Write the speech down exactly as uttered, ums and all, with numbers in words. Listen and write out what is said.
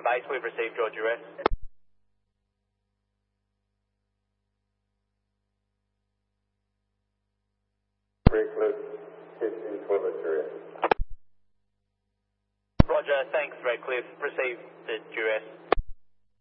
base, we've received your duress. Redcliffe, fifteen twelve duress. Roger, thanks Redcliffe, received the duress.